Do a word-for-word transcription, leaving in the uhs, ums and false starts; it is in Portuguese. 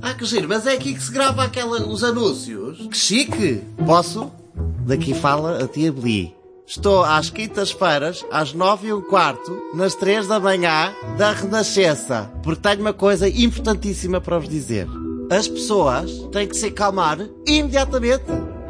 Ah, que giro, mas é aqui que se grava aquela, os anúncios. Que chique! Posso? Daqui fala a tia Bli. Estou às quintas-feiras, às nove e um quarto, nas três da manhã, da Renascença, porque tenho uma coisa importantíssima para vos dizer. As pessoas têm que se calmar imediatamente.